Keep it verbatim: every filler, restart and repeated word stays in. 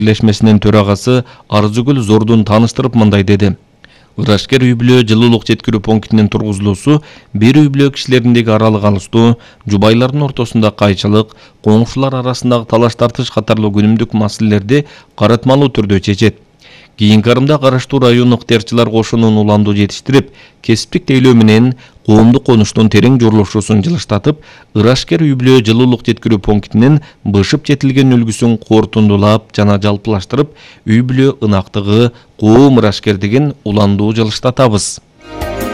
Бирлешмесинин төрагасы Арзыгүл Зордун таныштырып мындай деди. Ырашкер үй-бүлө жылуулук жеткирүү пунктинин тургузулуусу бир үй-бүлө кишилериндеги аралык алыштуу, жубайлардын ортосунда кайчылык, коңшулар арасындагы талаш тартыш катарлуу күнүмдүк маселелерди каратмалуу түрдө чечет. Кийинки арымда караштуу райондук ыктыярчылар кошунун уланду жетиштирип, кесиптик тейлөө менен коомдук конуштун терең жорулушуусун жылыштатып, Ырашкер үй-бүлө жылуулук жеткирүү пунктинин бышып жетилген үлгүсүн кортундулап жана жалпылаштырып, үй-бүлө ынактыгы, коом ырашкер деген уландуу жылыштатабыз.